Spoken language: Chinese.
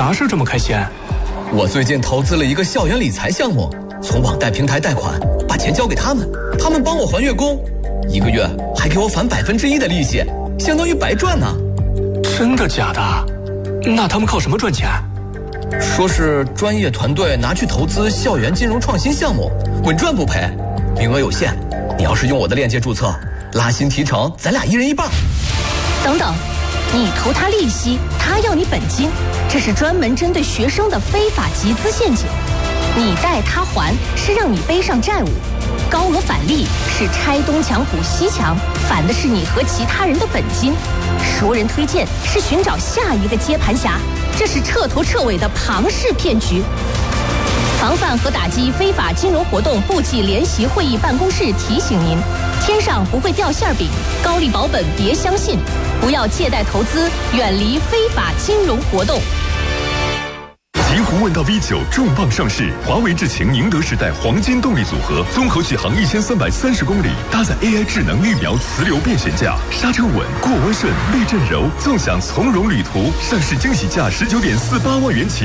啥事这么开心？ 我最近投资了一个校园理财项目，从网贷平台贷款，把钱交给他们，他们帮我还月供，1个月还给我返1%的利息，相当于白赚呢。 真的假的？那他们靠什么赚钱？ 说是专业团队拿去投资校园金融创新项目，稳赚不赔，名额有限。你要是用我的链接注册，拉新提成，咱俩1人1半。 等等，你投他利息，他要你本金，这是专门针对学生的非法集资陷阱。你贷他还是让你背上债务，高额返利是拆东墙补西墙，返的是你和其他人的本金。熟人推荐是寻找下一个接盘侠，这是彻头彻尾的庞氏骗局。防范和打击非法金融活动部际联席会议办公室提醒您：天上不会掉馅饼，高利保本别相信，不要借贷投资，远离非法金融活动。 极狐问道 V9 重磅上市，华为智擎宁德时代黄金动力组合，综合续航1330公里，搭载 AI 智能预瞄磁流变悬架，刹车稳，过弯顺，避震柔，纵享从容旅途。上市惊喜价19.48万元起。